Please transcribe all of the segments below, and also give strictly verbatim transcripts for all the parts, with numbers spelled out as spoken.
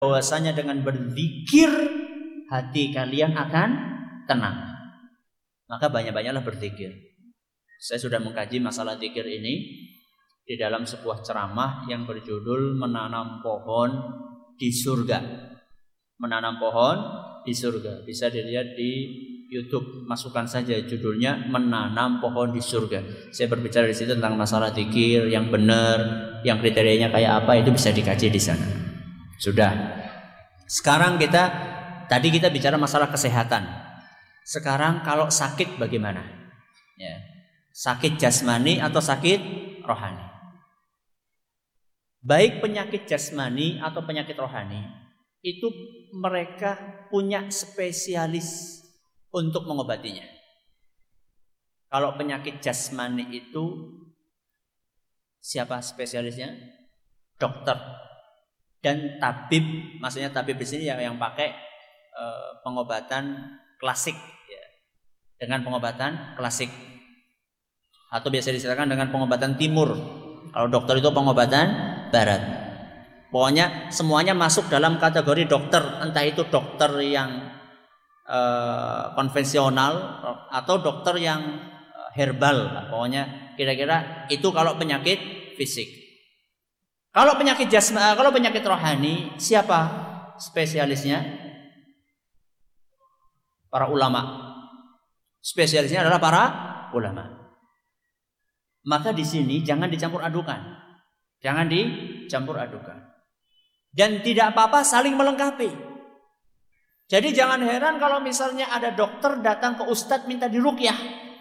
bahwasanya dengan berzikir hati kalian akan tenang. Maka banyak-banyaklah berzikir. Saya sudah mengkaji masalah zikir ini di dalam sebuah ceramah yang berjudul Menanam Pohon di Surga. Menanam pohon di surga. Bisa dilihat di YouTube, masukkan saja judulnya Menanam Pohon di Surga. Saya berbicara di situ tentang masalah zikir yang benar, yang kriterianya kayak apa, itu bisa dikaji di sana. Sudah. Sekarang kita tadi kita bicara masalah kesehatan. Sekarang kalau sakit bagaimana? Ya. Sakit jasmani atau sakit rohani? Baik penyakit jasmani atau penyakit rohani, itu mereka punya spesialis untuk mengobatinya. Kalau penyakit jasmani itu siapa spesialisnya? Dokter dan tabib, maksudnya tabib di sini yang yang pakai e, pengobatan klasik, ya, dengan pengobatan klasik, atau biasa disebutkan dengan pengobatan timur. Kalau dokter itu pengobatan barat. Pokoknya semuanya masuk dalam kategori dokter, entah itu dokter yang e, konvensional atau dokter yang herbal. Pokoknya kira-kira itu kalau penyakit fisik. Kalau penyakit jasmani, kalau penyakit rohani, siapa spesialisnya? Para ulama. Spesialisnya adalah para ulama. Maka di sini jangan dicampur adukan. Jangan dicampur adukan. Dan tidak apa-apa saling melengkapi. Jadi jangan heran kalau misalnya ada dokter datang ke ustadz minta diruqyah.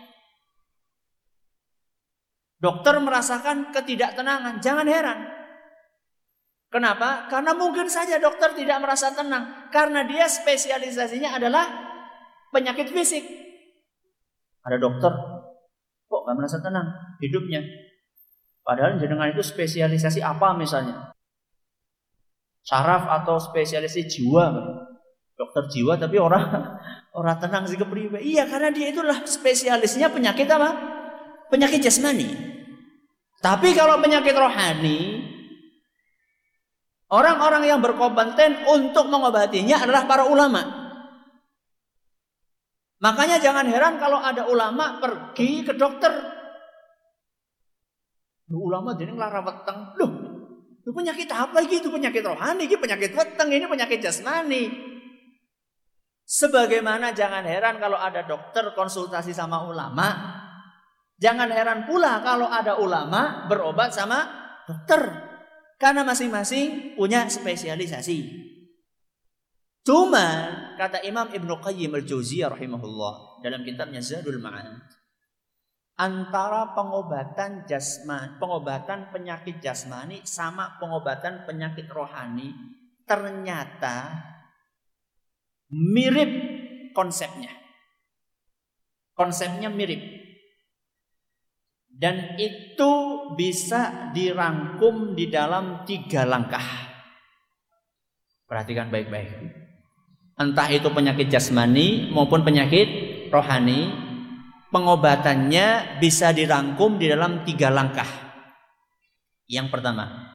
Dokter merasakan ketidaktenangan, jangan heran. Kenapa? Karena mungkin saja dokter tidak merasa tenang. Karena dia spesialisasinya adalah penyakit fisik. Ada dokter, kok gak merasa tenang hidupnya? Padahal jenengan itu spesialisasi apa misalnya? Saraf atau spesialisasi jiwa. Dokter jiwa tapi orang orang tenang sih kepriwe. Iya, karena dia itulah spesialisnya penyakit apa? Penyakit jasmani. Tapi kalau penyakit rohani, orang-orang yang berkompeten untuk mengobatinya adalah para ulama. Makanya jangan heran kalau ada ulama pergi ke dokter. Loh, ulama jadi ngelara weteng. Loh, itu penyakit apa gitu? Penyakit rohani, ini penyakit weteng, ini penyakit jasmani. Sebagaimana jangan heran kalau ada dokter konsultasi sama ulama. Jangan heran pula kalau ada ulama berobat sama dokter. Karena masing-masing punya spesialisasi. Cuma kata Imam Ibnu Qayyim al-Jauziyah rahimahullah dalam kitabnya Zadul Ma'ad, antara pengobatan jasmani, pengobatan penyakit jasmani sama pengobatan penyakit rohani ternyata mirip konsepnya. Konsepnya mirip. Dan itu bisa dirangkum di dalam tiga langkah. Perhatikan baik-baik. Entah itu penyakit jasmani maupun penyakit rohani, pengobatannya bisa dirangkum di dalam tiga langkah. Yang pertama,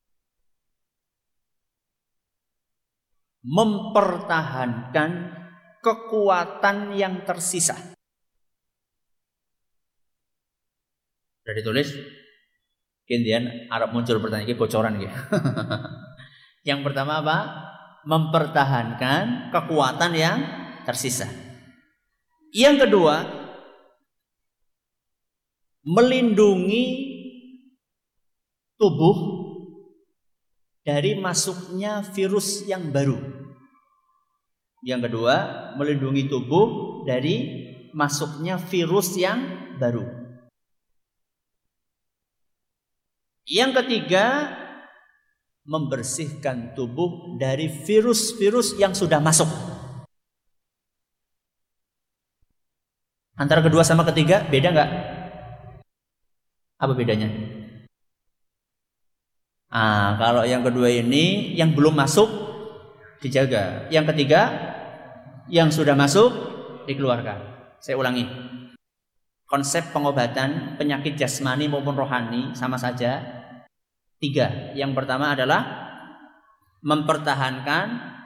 mempertahankan kekuatan yang tersisa. Sudah ditulis? Kemudian Arab muncul pertanyaan ini bocoran gitu. Yang pertama apa? Mempertahankan kekuatan yang tersisa. Yang kedua, melindungi tubuh dari masuknya virus yang baru. Yang kedua, melindungi tubuh dari masuknya virus yang baru. Yang ketiga, membersihkan tubuh dari virus-virus yang sudah masuk. Antara kedua sama ketiga beda nggak? Apa bedanya? Ah, kalau yang kedua ini yang belum masuk dijaga. Yang ketiga yang sudah masuk dikeluarkan. Saya ulangi. Konsep pengobatan penyakit jasmani maupun rohani sama saja. Tiga. Yang pertama adalah mempertahankan